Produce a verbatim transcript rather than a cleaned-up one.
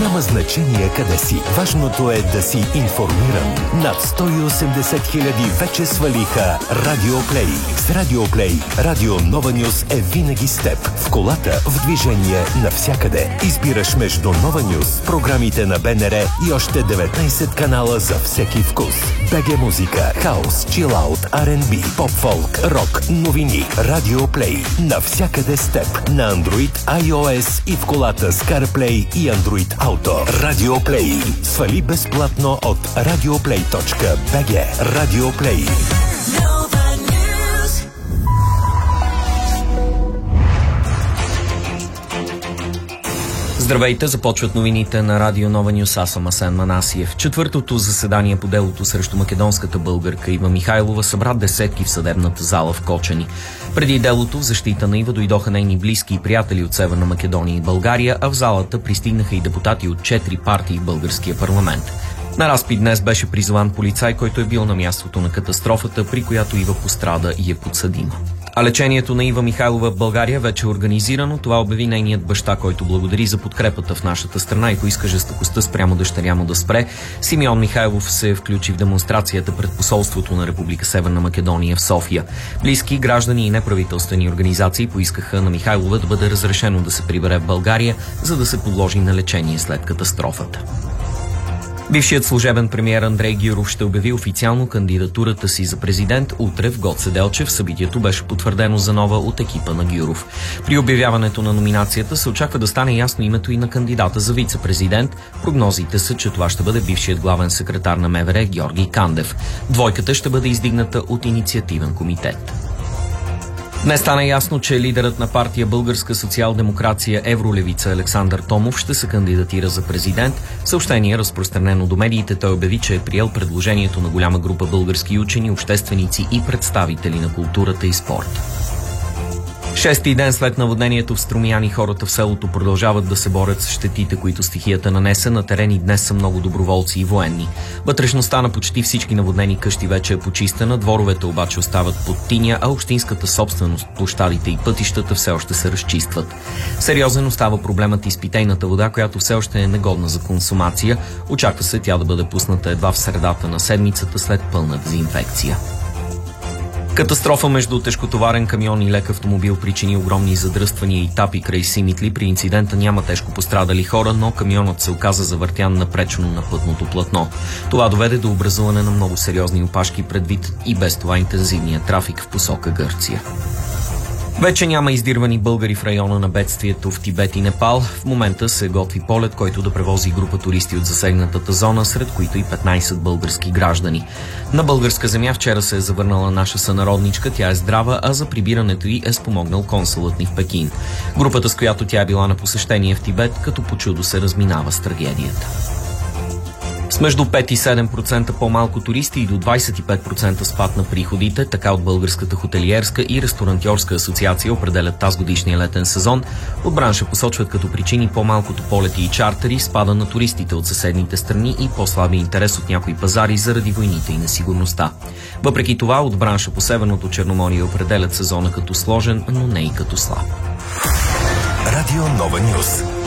Няма значение къде си. Важното е да си информиран. Над сто и осемдесет хиляди вече свалиха Радио Плей. С Радио Плей Радио Нова Нюс е винаги с теб. В колата, в движение, навсякъде. Избираш между Нова Нюс, програмите на БНР и още деветнайсет канала за всеки вкус. БГ музика, хаос, чилаут, Ар енд Би, поп-фолк, рок, новини. Радио Плей. Навсякъде с теб. На Android, iOS и в колата с CarPlay и Android Auto. Радио Плей. Свали безплатно от радиоплей точка би джи. Радио Плей. Здравейте, започват новините на Радио Нова Нюс. Аз съм Асен Манасиев. Четвъртото заседание по делото срещу македонската българка Ива Михайлова събра десетки в съдебната зала в Кочани. Преди делото в защита на Ива дойдоха нейни близки и приятели от Северна Македония и България, а в залата пристигнаха и депутати от четири партии в българския парламент. На разпит днес беше призван полицай, който е бил на мястото на катастрофата, при която Ива пострада и е подсъдима. А лечението на Ива Михайлова в България вече е организирано. Това обяви нейният баща, който благодари за подкрепата в нашата страна и поиска жестокостта спрямо дъщеря му да спре. Симеон Михайлов се включи в демонстрацията пред посолството на Република Северна Македония в София. Близки, граждани и неправителствени организации поискаха на Михайлова да бъде разрешено да се прибере в България, за да се подложи на лечение след катастрофата. Бившият служебен премиер Андрей Гюров ще обяви официално кандидатурата си за президент утре в Гоце Делчев. Събитието беше потвърдено за нова от екипа на Гюров. При обявяването на номинацията се очаква да стане ясно името и на кандидата за вице-президент. Прогнозите са, че това ще бъде бившият главен секретар на МВР Георги Кандев. Двойката ще бъде издигната от инициативен комитет. Днес стана ясно, че лидерът на партия Българска социал-демокрация Евролевица Александър Томов ще се кандидатира за президент. Съобщение, разпространено до медиите, той обяви, че е приел предложението на голяма група български учени, общественици и представители на културата и спорта. Шести ден след наводнението в Струмяни хората в селото продължават да се борят с щетите, които стихията нанесе. На терени днес са много доброволци и военни. Вътрешността на почти всички наводнени къщи вече е почистена, дворовете обаче остават под тиня, а общинската собственост, площадите и пътищата все още се разчистват. Сериозен остава проблемът и с питейната вода, която все още е негодна за консумация. Очаква се тя да бъде пусната едва в средата на седмицата след пълна дезинфекция. Катастрофа между тежкотоварен камион и лек автомобил причини огромни задръствания и тапи край Симитли. При инцидента няма тежко пострадали хора, но камионът се оказа завъртян напречно на пътното платно. Това доведе до образуване на много сериозни опашки предвид и без това интензивния трафик в посока Гърция. Вече няма издирвани българи в района на бедствието в Тибет и Непал. В момента се готви полет, който да превози група туристи от засегнатата зона, сред които и петнайсет български граждани. На българска земя вчера се е завърнала наша сънародничка, тя е здрава, а за прибирането й е спомогнал консулът ни в Пекин. Групата, с която тя е била на посещение в Тибет, като по чудо се разминава с трагедията. С между пет и седем процента по-малко туристи и до двайсет и пет процента спад на приходите, така от Българската хотелиерска и ресторантьорска асоциация определят тазгодишния летен сезон. От бранша посочват като причини по-малкото полети и чартери, спада на туристите от съседните страни и по-слаби интерес от някои пазари заради войните и несигурността. Въпреки това, от бранша по Северното Черноморие определят сезона като сложен, но не и като слаб. Радио Нова Нюс.